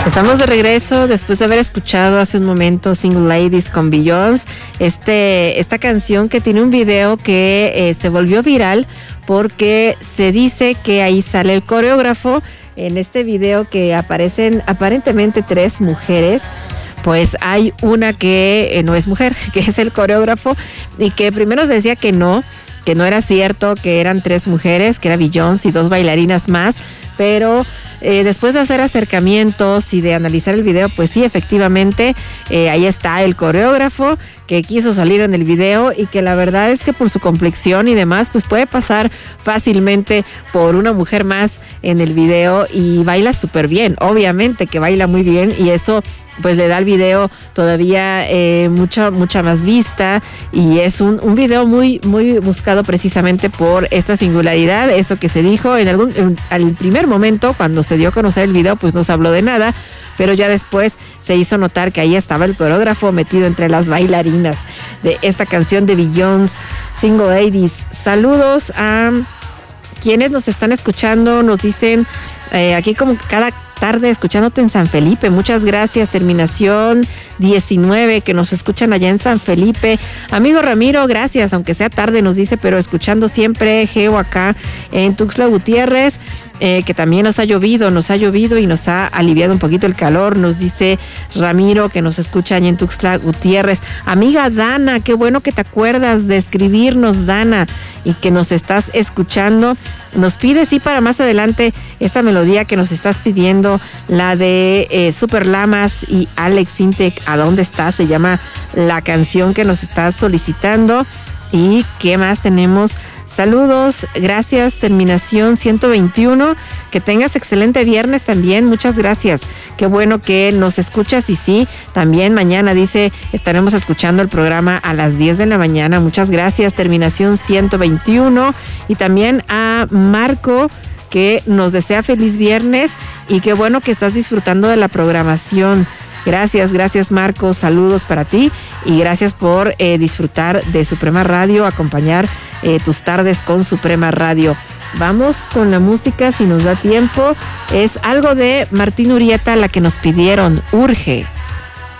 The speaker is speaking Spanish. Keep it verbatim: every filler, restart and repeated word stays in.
Estamos de regreso después de haber escuchado hace un momento Single Ladies con Beyoncé, este, esta canción que tiene un video que eh, se volvió viral porque se dice que ahí sale el coreógrafo. En este video que aparecen aparentemente tres mujeres, pues hay una que eh, no es mujer, que es el coreógrafo, y que primero se decía que no, que no era cierto, que eran tres mujeres, que era Beyoncé y dos bailarinas más, pero eh, después de hacer acercamientos y de analizar el video, pues sí, efectivamente, eh, ahí está el coreógrafo que quiso salir en el video y que la verdad es que por su complexión y demás, pues puede pasar fácilmente por una mujer más en el video y baila súper bien, obviamente que baila muy bien y eso pues le da al video todavía eh, mucha mucha más vista y es un, un video muy muy buscado precisamente por esta singularidad, eso que se dijo en algún en, al primer momento cuando se dio a conocer el video pues no se habló de nada, pero ya después se hizo notar que ahí estaba el coreógrafo metido entre las bailarinas de esta canción de Beyoncé, Single Ladies. Saludos a quienes nos están escuchando, nos dicen eh, aquí como cada tarde escuchándote en San Felipe, muchas gracias, terminación diecinueve, que nos escuchan allá en San Felipe. Amigo Ramiro, gracias, aunque sea tarde nos dice, pero escuchando siempre, Geo acá en Tuxtla Gutiérrez, eh, que también nos ha llovido, nos ha llovido y nos ha aliviado un poquito el calor, nos dice Ramiro, que nos escucha allá en Tuxtla Gutiérrez. Amiga Dana, qué bueno que te acuerdas de escribirnos, Dana, y que nos estás escuchando. Nos pide, sí, para más adelante, esta melodía que nos estás pidiendo, la de eh, Super Lamas y Alex Intec, ¿a dónde estás? Se llama la canción que nos estás solicitando. ¿Y qué más tenemos? Saludos, gracias, terminación ciento veintiuno, que tengas excelente viernes también, muchas gracias, qué bueno que nos escuchas y sí, también mañana dice, estaremos escuchando el programa a las diez de la mañana, muchas gracias, terminación ciento veintiuno, y también a Marco, que nos desea feliz viernes y qué bueno que estás disfrutando de la programación. Gracias, gracias Marcos, saludos para ti y gracias por eh, disfrutar de Suprema Radio, acompañar eh, tus tardes con Suprema Radio. Vamos con la música si nos da tiempo, es algo de Martín Urieta la que nos pidieron, Urge.